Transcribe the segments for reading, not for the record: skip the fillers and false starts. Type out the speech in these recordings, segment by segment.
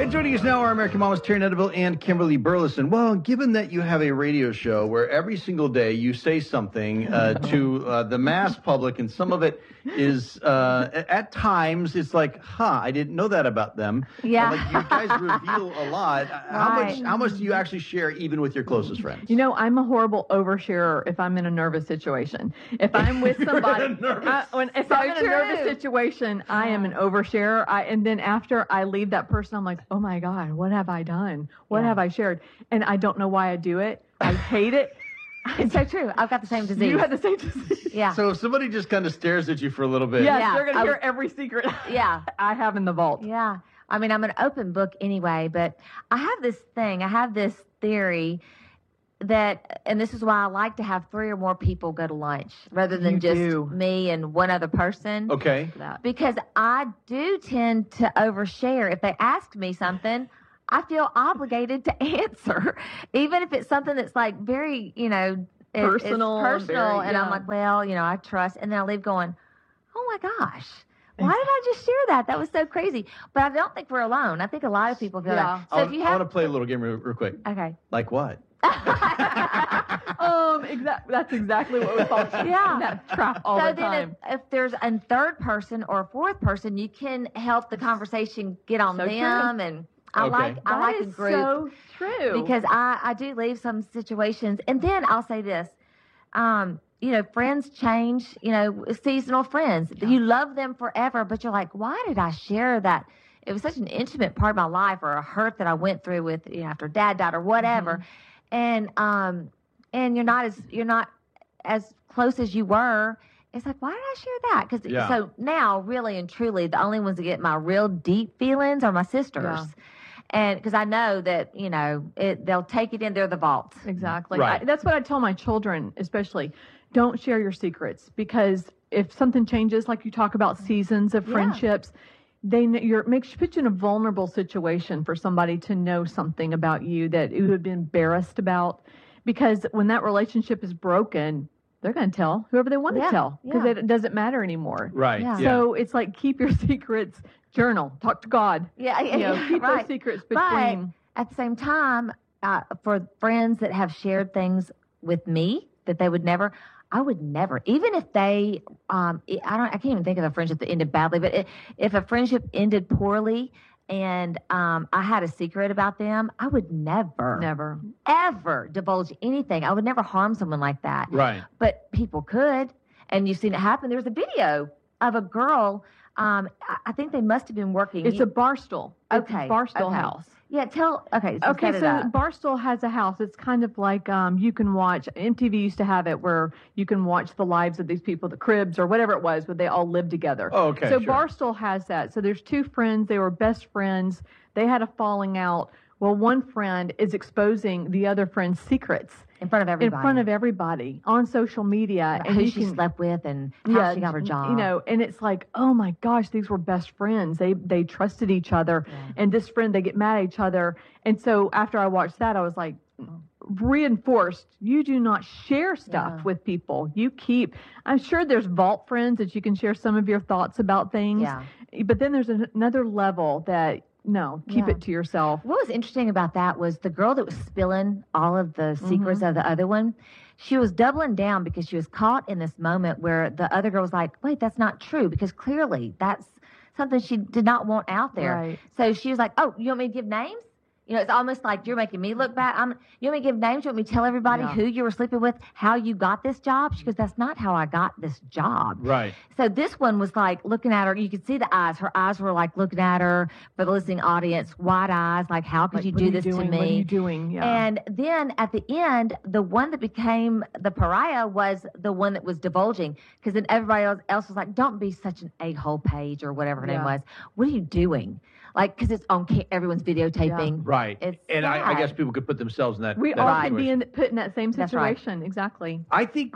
And joining us now are American Mamas Terry Netterville and Kimberly Burleson. Well, given that you have a radio show where every single day you say something to the mass public, and some of it is, at times, it's like, I didn't know that about them. Yeah. Like, you guys reveal a lot. Right. How much do you actually share even with your closest friends? You know, I'm a horrible oversharer if I'm in a nervous situation. If I'm with somebody, if I'm in a nervous situation, I am an oversharer. And then after I leave that person, I'm like, oh my God, what have I done? What have I shared? And I don't know why I do it. I hate it. It's so true. I've got the same disease. You have the same disease. Yeah. So if somebody just kind of stares at you for a little bit. Yes, Yeah. they're going to hear every secret I have in the vault. Yeah. I mean, I'm an open book anyway, but I have this theory that, and this is why I like to have 3 or more people go to lunch rather than me and one other person. Okay. Because I do tend to overshare. If they ask me something, I feel obligated to answer, even if it's something that's like very, personal. It's personal. And I'm like, well, I trust. And then I leave going, oh my gosh. Why did I just share that? That was so crazy. But I don't think we're alone. I think a lot of people feel that. So I want to play a little game real quick. Okay. Like what? That's exactly what we fall in that trap all the time. If there's a third person or a fourth person, you can help the conversation get on them. True. And I like a group. So true. Because I do leave some situations. And then I'll say this. Friends change, seasonal friends. Yeah. You love them forever, but you're like, why did I share that? It was such an intimate part of my life, or a hurt that I went through with, after Dad died or whatever. Mm-hmm. And you're not as close as you were. It's like, why did I share that? So now, really and truly, the only ones that get my real deep feelings are my sisters. Yeah. And because I know that, they'll take it in. They're the vault. Exactly. Right. That's what I tell my children, especially. Don't share your secrets, because if something changes, like you talk about seasons of friendships, puts you in a vulnerable situation for somebody to know something about you that you would be embarrassed about. Because when that relationship is broken, they're going to tell whoever they want to tell, because it doesn't matter anymore. Right. Yeah. So it's like, keep your secrets, journal, talk to God. Keep those secrets between. But at the same time, for friends that have shared things with me that they would never, I would never, even if they, I can't even think of a friendship that ended badly, but if a friendship ended poorly and I had a secret about them, I would never, ever divulge anything. I would never harm someone like that. Right. But people could, and you've seen it happen. There was a video of a girl, I think they must have been working. It's a Barstool. Okay. It's a Barstool house. Yeah, so Barstool has a house. It's kind of like you can watch, MTV used to have it where you can watch the lives of these people, the Cribs or whatever it was, where they all live together. Oh, okay. So sure. Barstool has that. So there's 2 friends. They were best friends. They had a falling out. Well, one friend is exposing the other friend's secrets. In front of everybody. On social media. And who she slept with and how she got her job. And it's like, oh my gosh, these were best friends. They trusted each other. Yeah. And this friend, they get mad at each other. And so after I watched that, I was like, reinforced, you do not share stuff with people. I'm sure there's vault friends that you can share some of your thoughts about things. Yeah. But then there's another level that, no, keep it to yourself. What was interesting about that was the girl that was spilling all of the secrets of the other one, she was doubling down because she was caught in this moment where the other girl was like, wait, that's not true, because clearly that's something she did not want out there. Right. So she was like, oh, you want me to give names? It's almost like you're making me look bad. You want me to give names? You want me to tell everybody who you were sleeping with, how you got this job? She goes, that's not how I got this job. Right. So this one was like looking at her. You could see the eyes. Her eyes were like looking at her, for the listening audience, wide eyes, like, how could you do this to me? What are you doing? Yeah. And then at the end, the one that became the pariah was the one that was divulging, because then everybody else was like, don't be such an a-hole, Paige, or whatever her name was. What are you doing? Like, because it's on everyone's videotaping. Yeah. Right. And I guess people could put themselves in that. We all can be put in that same situation. Right. Exactly. I think,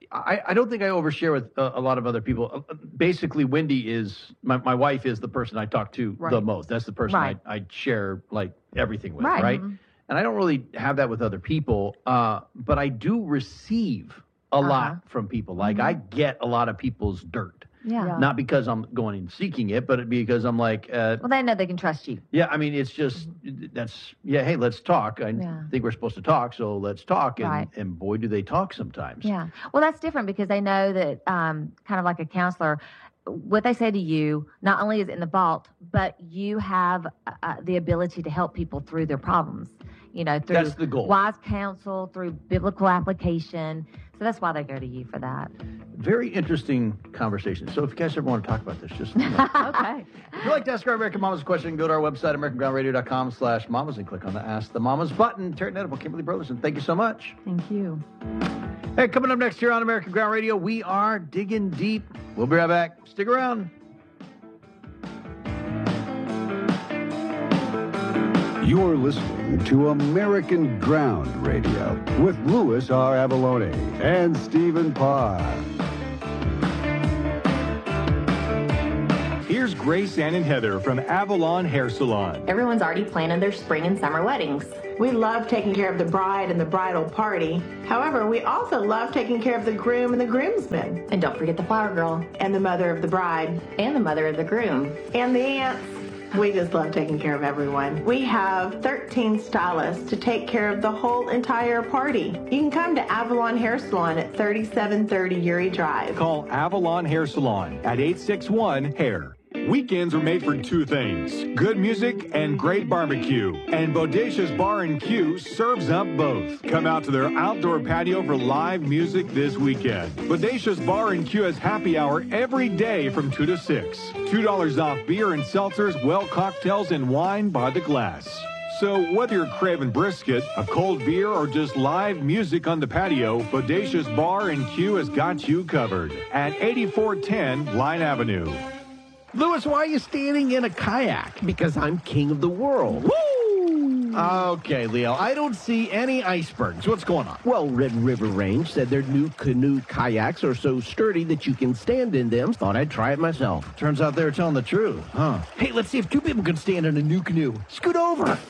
I don't think I overshare with a lot of other people. Basically, Wendy is, my wife is the person I talk to the most. That's the person I share, like, everything with, right? Mm-hmm. And I don't really have that with other people, but I do receive a lot from people. Like, I get a lot of people's dirt. Yeah. Not because I'm going and seeking it, but because I'm like, Well, they know they can trust you. yeah, I mean, it's just, hey, let's talk. I think we're supposed to talk, so let's talk. And, Right. and boy, do they talk sometimes. Yeah. Well, that's different because they know that, kind of like a counselor, what they say to you not only is in the vault, but you have the ability to help people through their problems. Through That's the goal. wise counsel, through biblical application. So that's why they go to you for that. Very interesting conversation. So if you guys ever want to talk about this, just let me know. Okay. If you'd like to ask our American Mamas a question, go to our website, AmericanGroundRadio.com/mamas, and click on the Ask the Mamas button. Terry Netable, Kimberly Burleson, thank you so much. Thank you. Hey, coming up next here on American Ground Radio, we are digging deep. We'll be right back. Stick around. You're listening to American Ground Radio with Louis R. Avalone and Stephen Parr. Here's Grace Ann and Heather from Avalon Hair Salon. Everyone's already planning their spring and summer weddings. We love taking care of the bride and the bridal party. However, we also love taking care of the groom and the groomsmen. And don't forget the flower girl. And the mother of the bride. And the mother of the groom. And the aunts. We just love taking care of everyone. We have 13 stylists to take care of the whole entire party. You can come to Avalon Hair Salon at 3730 Uri Drive. Call Avalon Hair Salon at 861-HAIR. Weekends are made for two things: good music and great barbecue. And Bodacious Bar & Q serves up both. Come out to their outdoor patio for live music this weekend. Bodacious Bar & Q has happy hour every day from 2 to 6. $2 off beer and seltzers, well cocktails, and wine by the glass. So whether you're craving brisket, a cold beer, or just live music on the patio, Bodacious Bar & Q has got you covered at 8410 Line Avenue. Louis, why are you standing in a kayak? Because I'm king of the world. Woo! Okay, Leo, I don't see any icebergs. What's going on? Well, Red River Range said their new canoe kayaks are so sturdy that you can stand in them. Thought I'd try it myself. Turns out they were telling the truth, huh? Hey, let's see if two people can stand in a new canoe. Scoot over.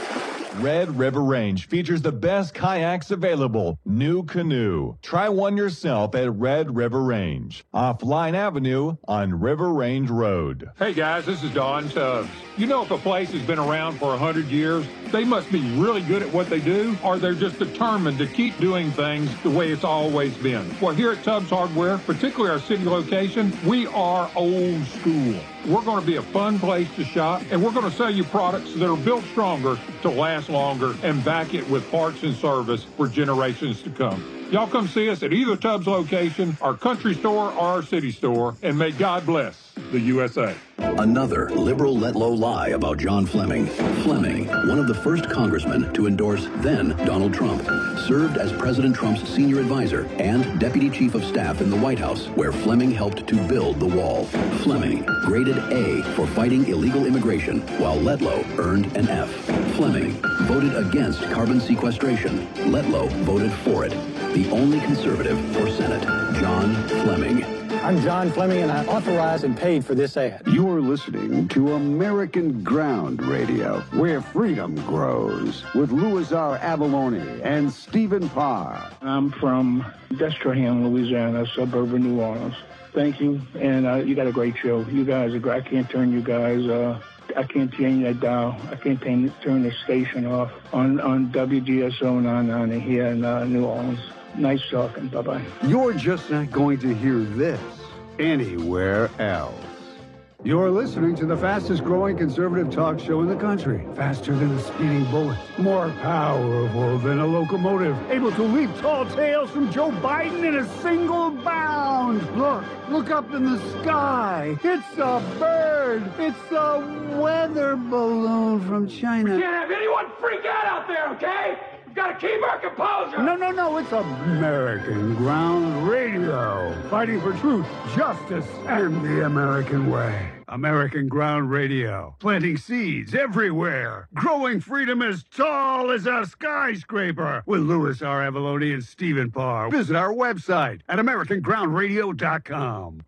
Red River Range features the best kayaks available. New Canoe. Try one yourself at Red River Range. Off Line Avenue on River Range Road. Hey guys, this is Don Tubbs. You know, if a place has been around for 100 years, they must be really good at what they do, or they're just determined to keep doing things the way it's always been. Well, here at Tubbs Hardware, particularly our city location, we are old school. We're going to be a fun place to shop, and we're going to sell you products that are built stronger to last longer and back it with parts and service for generations to come. Y'all come see us at either Tubbs location, our country store, or our city store, and may God bless the USA. Another liberal let-low lie about John Fleming. Fleming, one of the first congressmen to endorse then Donald Trump, served as President Trump's senior advisor and deputy chief of staff in the White House, where Fleming helped to build the wall. Fleming, graded A for fighting illegal immigration, while Letlow earned an F. Fleming voted against carbon sequestration. Letlow voted for it. The only conservative for Senate, John Fleming. I'm John Fleming, and I authorized and paid for this ad. You're listening to American Ground Radio, where freedom grows, with Louis R. Avalone and Stephen Parr. I'm from Destrehan, Louisiana, suburb of New Orleans. Thank you, and you got a great show. You guys are great. I can't turn you guys. I can't change that dial. I can't turn the station off on WGSO 990 here in New Orleans. Nice talking. Bye-bye. You're just not going to hear this anywhere else. You're listening to the fastest growing conservative talk show in the country. Faster than a speeding bullet. More powerful than a locomotive. Able to leap tall tales from Joe Biden in a single bound. Look up in the sky. It's a bird. It's a weather balloon from China. We can't have anyone freak out there, okay? We've got to keep our composure. No. It's American Ground Radio. Fighting for truth, justice, and the American way. American Ground Radio. Planting seeds everywhere. Growing freedom as tall as a skyscraper. With Louis R. Avalone and Stephen Parr. Visit our website at AmericanGroundRadio.com.